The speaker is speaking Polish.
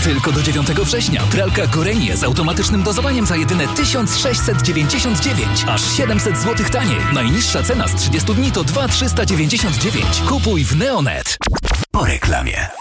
Tylko do 9 września pralka Gorenie z automatycznym dozowaniem za jedyne 1699, aż 700 zł taniej. Najniższa cena z 30 dni to 2399. Kupuj w Neonet. Po reklamie.